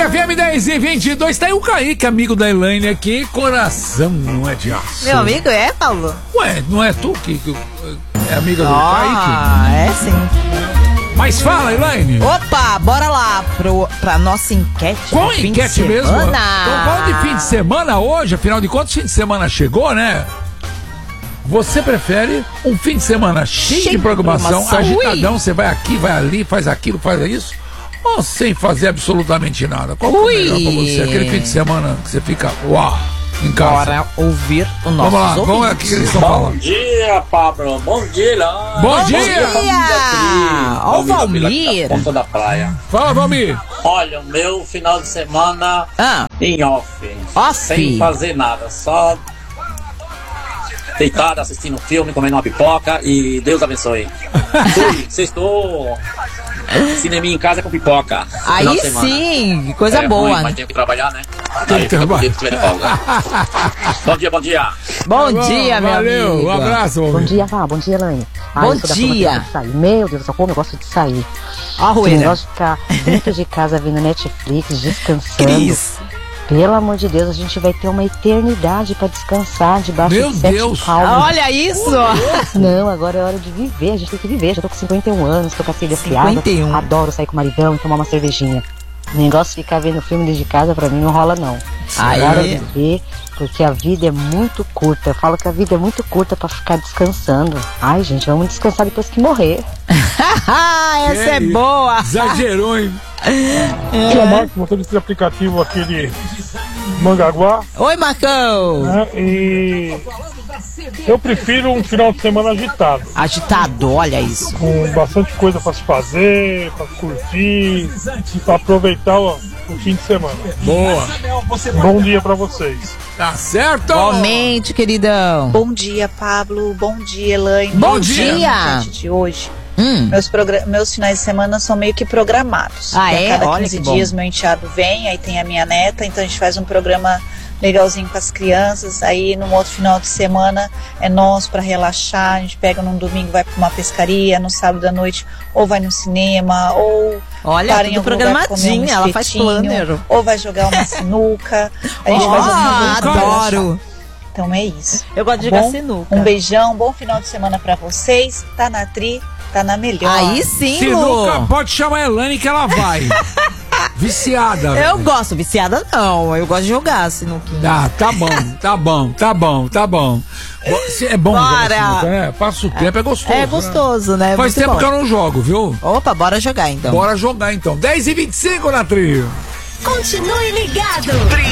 FM 10h22, tá aí o Kaique, amigo da Elaine aqui, coração não é de aço. Meu amigo é, Paulo? Ué, não é tu que é amiga do Kaique? Ah, é sim. Mas fala, Elaine. Opa, bora lá pra nossa enquete. Qual enquete mesmo? Então, qual de fim de semana hoje? Afinal de contas, fim de semana chegou, né? Você prefere um fim de semana cheio de programação, agitadão, você vai aqui, vai ali, faz aquilo, faz isso, ou sem fazer absolutamente nada? Qual que é melhor pra você? Aquele fim de semana que você fica, uau, em casa. Bora ouvir o nosso Vamos lá, vamos ver o que eles estão falando. Bom dia, Pablo. Bom dia, Elaine. Bom dia! Ó o Valmir. Ponta da praia. Fala, Valmir. Olha, o meu final de semana em off. Off. Sem fazer nada, só deitado, assistindo filme, comendo uma pipoca e Deus abençoe. Sextou. Cineminha em casa com pipoca. Aí sim, coisa boa. Ruim, mas tenho que trabalhar, né? Tem que trabalhar. Bom dia, bom dia. Bom dia, meu valeu, amigo. um abraço, Valmir. Bom dia, Vá. Bom dia, Elaine. Bom eu sou da turma que dia. gosta de sair. Meu Deus do céu, como eu gosto de sair. Ó a Esse ruína. negócio de ficar dentro de casa vendo Netflix, descansando. Cris. Pelo amor de Deus, a gente vai ter uma eternidade pra descansar debaixo Meu de 7 Deus. palmos. Olha isso. Não, agora é hora de viver, a gente tem que viver. Já tô com 51 anos, tô com a filha criada. 51. Adoro sair com o maridão e tomar uma cervejinha. O negócio de ficar vendo filme desde casa, pra mim, não rola não. Aí. É hora de viver, porque a vida é muito curta. Eu falo que a vida é muito curta pra ficar descansando. Ai, gente, vamos descansar depois que morrer. Essa é isso? boa. Exagerou, hein? Aqui é o Marcos, motorista de aplicativo aqui de Mangaguá, Oi, Marcão. né? E eu prefiro um final de semana agitado, Agitado, olha isso. com bastante coisa para se fazer, para curtir, para aproveitar o fim de semana. Boa. Bom dia para vocês. Tá certo? Igualmente, queridão. Bom dia, Pablo. Bom dia, Elaine. Bom dia. De hoje. Meus finais de semana são meio que programados. Ah, E é? a cada Olha 15 que bom. dias meu enteado vem, aí tem a minha neta, então a gente faz um programa legalzinho com as crianças. Aí no outro final de semana é nosso para relaxar. A gente pega num domingo, vai para uma pescaria, no sábado à noite ou vai no cinema, ou Olha, para em tudo algum lugar comer programadinho, ela faz espetinho, planner. ou vai jogar uma sinuca. A gente faz assim, pra adoro. relaxar. Então é isso. Eu gosto de Tá jogar bom? sinuca. Um beijão, bom final de semana pra vocês. Tá na Tri, tá na melhor. Aí sim, Sinuca, Lu. pode chamar a Elaine que ela vai. Viciada. Eu velho. gosto, viciada não. Eu gosto de jogar sinuquinha. Ah, tá bom. É bom jogar Bora. sinuca, né? Passa o tempo, é gostoso. É gostoso, né? Faz Muito tempo bom. que eu não jogo, viu? Opa, bora jogar então. Bora jogar então. 10h25 na trilha. Continue ligado.